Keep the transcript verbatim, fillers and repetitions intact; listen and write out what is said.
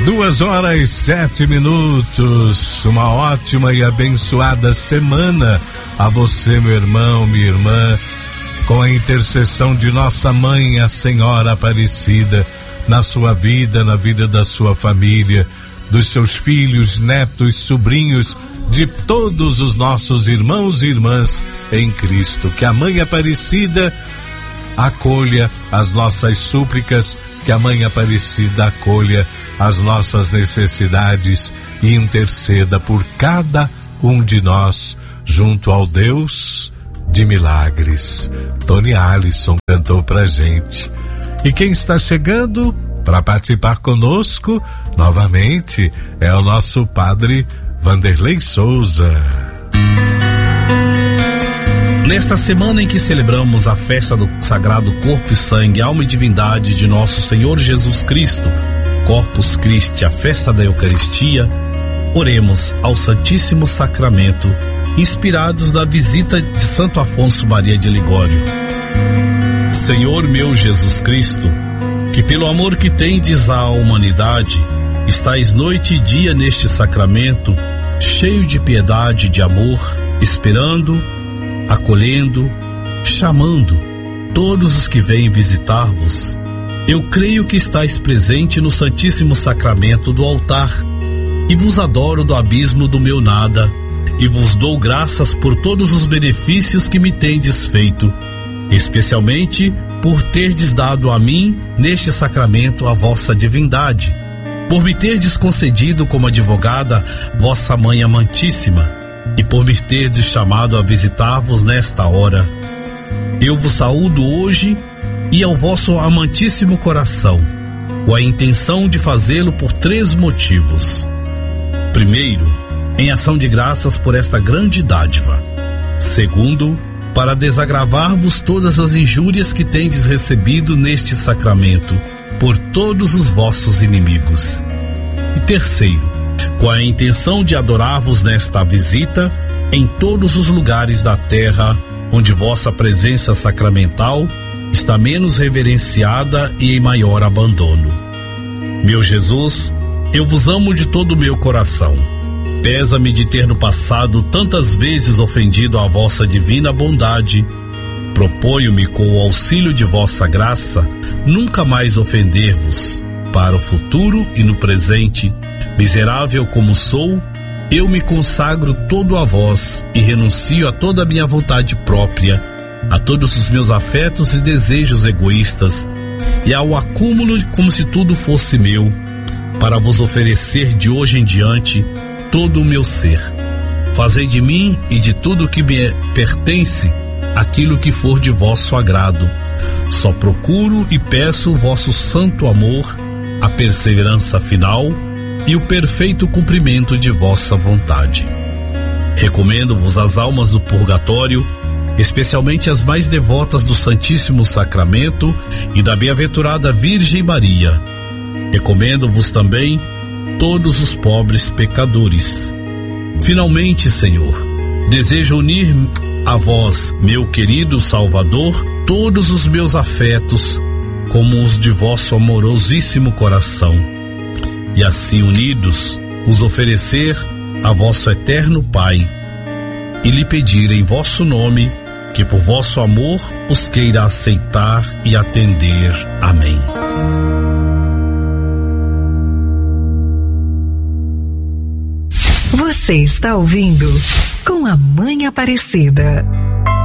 Duas horas e sete minutos. Uma ótima e abençoada semana a você, meu irmão, minha irmã, com a intercessão de nossa mãe, a Senhora Aparecida, na sua vida, na vida da sua família, dos seus filhos, netos, sobrinhos, de todos os nossos irmãos e irmãs em Cristo. Que a Mãe Aparecida acolha as nossas súplicas, que a Mãe Aparecida acolha as nossas necessidades e interceda por cada um de nós junto ao Deus de milagres. Tony Alisson cantou pra gente. E quem está chegando para participar conosco novamente é o nosso padre Vanderlei Souza. Nesta semana em que celebramos a festa do Sagrado Corpo e Sangue, Alma e Divindade de nosso Senhor Jesus Cristo, Corpus Christi, a festa da Eucaristia, oremos ao Santíssimo Sacramento, inspirados da visita de Santo Afonso Maria de Ligório. Senhor meu Jesus Cristo, que pelo amor que tendes à humanidade, estais noite e dia neste sacramento, cheio de piedade e de amor, esperando, acolhendo, chamando todos os que vêm visitar-vos. Eu creio que estais presente no Santíssimo Sacramento do altar e vos adoro do abismo do meu nada e vos dou graças por todos os benefícios que me tendes feito, especialmente por terdes dado a mim, neste sacramento, a vossa divindade, por me terdes concedido como advogada vossa Mãe amantíssima e por me terdes chamado a visitar-vos nesta hora. Eu vos saúdo hoje e ao vosso amantíssimo coração, com a intenção de fazê-lo por três motivos. Primeiro, em ação de graças por esta grande dádiva. Segundo, para desagravar-vos todas as injúrias que tendes recebido neste sacramento por todos os vossos inimigos. E terceiro, com a intenção de adorar-vos nesta visita em todos os lugares da terra onde vossa presença sacramental está menos reverenciada e em maior abandono. Meu Jesus, eu vos amo de todo o meu coração. Pesa-me de ter no passado tantas vezes ofendido a vossa divina bondade. Proponho-me, com o auxílio de vossa graça, nunca mais ofender-vos. Para o futuro e no presente, miserável como sou, eu me consagro todo a vós e renuncio a toda a minha vontade própria, a todos os meus afetos e desejos egoístas e ao acúmulo como se tudo fosse meu, para vos oferecer de hoje em diante todo o meu ser. Fazei de mim e de tudo que me pertence aquilo que for de vosso agrado. Só procuro e peço o vosso santo amor, a perseverança final e o perfeito cumprimento de vossa vontade. Recomendo-vos as almas do purgatório, especialmente as mais devotas do Santíssimo Sacramento e da Bem-aventurada Virgem Maria. Recomendo-vos também todos os pobres pecadores. Finalmente, Senhor, desejo unir a vós, meu querido Salvador, todos os meus afetos como os de vosso amorosíssimo coração, e assim unidos os oferecer a vosso eterno Pai e lhe pedir em vosso nome que por vosso amor os queira aceitar e atender. Amém. Você está ouvindo Com a Mãe Aparecida.